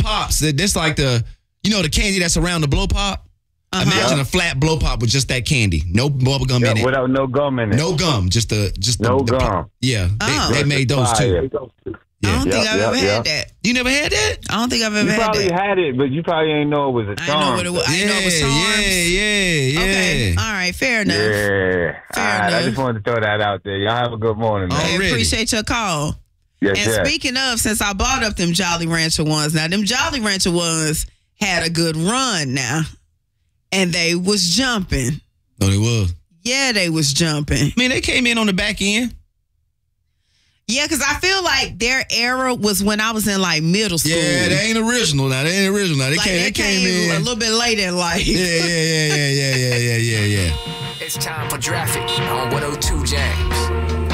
pops. That's like the candy that's around the blow pop. Imagine a flat blow pop with just that candy, no bubble gum in it, without no gum in it. No gum, just the gum. Yeah, they made those too. Yeah. I don't think I've ever had that. You never had that? I don't think I've ever had that. You probably had it, but you probably ain't know it was a charm. I didn't know what it was. I didn't know it was charms. Yeah. Okay, all right, fair enough. Yeah. Fair enough. I just wanted to throw that out there. Y'all have a good morning, man. I appreciate your call. Yes, and speaking of, since I bought up them Jolly Rancher ones, now them Jolly Rancher ones had a good run now. And they was jumping. Oh, they was? Yeah, they was jumping. I mean, they came in on the back end. Yeah, because I feel like their era was when I was in like middle school. Yeah, they ain't original now. They came in a little bit late in life. Yeah. It's time for Traffic on 102 James.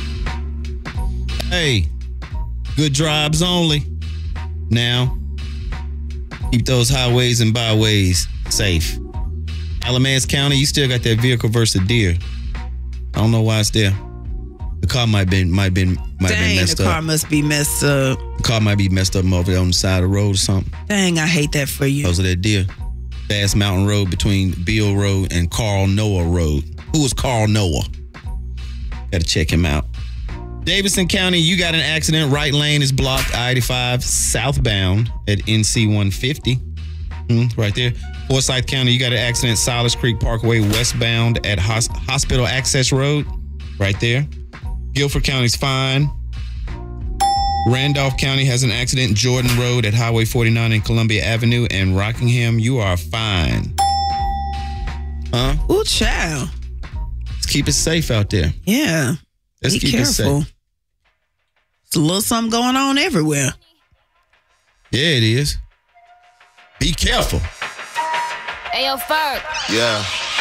Hey, good drives only. Now, keep those highways and byways safe. Alamance County, you still got that vehicle versus deer. I don't know why it's there. The car might be messed the up. car must be messed up. The car might be messed up over there on the side of the road or something. Dang, I hate that for you. Because of that deer. Bass Mountain Road between Beale Road and Carl Noah Road. Who is Carl Noah? Got to check him out. Davidson County, you got an accident. Right lane is blocked. I-85 southbound at NC 150. Right there. Forsyth County, you got an accident. Silas Creek Parkway westbound at Hospital Access Road. Right there. Guilford County's fine. Randolph County has an accident. Jordan Road at Highway 49 and Columbia Avenue. And Rockingham, you are fine. Huh? Ooh, child. Let's keep it safe out there. Yeah. Let's Be keep careful. it safe. It's a little something going on everywhere. Yeah, it is. Be careful. Ayo, Ferg. Yeah.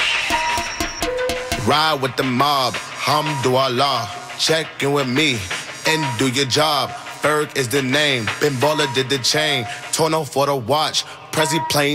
Ride with the mob. Hamdulillah. Check in with me and do your job. Ferg is the name. Ben Baller did the chain. Torno for the watch. Prezi plain